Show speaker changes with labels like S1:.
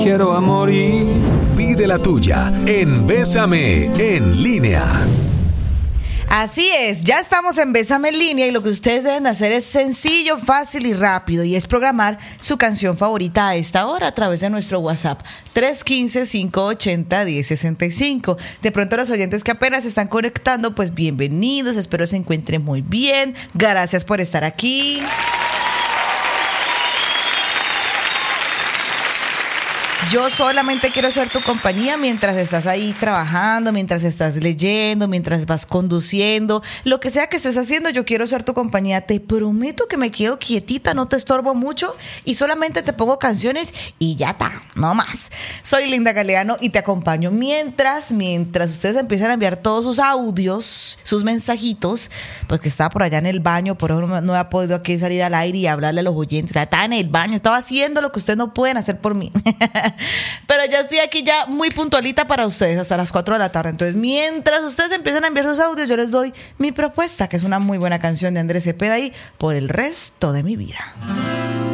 S1: quiero a morir.
S2: Pide la tuya en Bésame en línea.
S3: Así es, ya estamos en Bésame en línea y lo que ustedes deben hacer es sencillo, fácil y rápido, y es programar su canción favorita a esta hora a través de nuestro WhatsApp 315-580-1065. De pronto los oyentes que apenas se están conectando, pues bienvenidos, espero se encuentren muy bien, gracias por estar aquí. Yo solamente quiero ser tu compañía mientras estás ahí trabajando, mientras estás leyendo, mientras vas conduciendo, lo que sea que estés haciendo, yo quiero ser tu compañía. Te prometo que me quedo quietita, no te estorbo mucho y solamente te pongo canciones y ya está, no más. Soy Linda Galeano y te acompaño mientras ustedes empiezan a enviar todos sus audios, sus mensajitos, porque estaba por allá en el baño, por eso no he podido aquí salir al aire y hablarle a los oyentes. Estaba en el baño, estaba haciendo lo que ustedes no pueden hacer por mí. Pero ya estoy aquí ya muy puntualita para ustedes hasta las 4 de la tarde. Entonces, mientras ustedes empiezan a enviar sus audios, yo les doy mi propuesta, que es una muy buena canción de Andrés Cepeda y Por el resto de mi vida.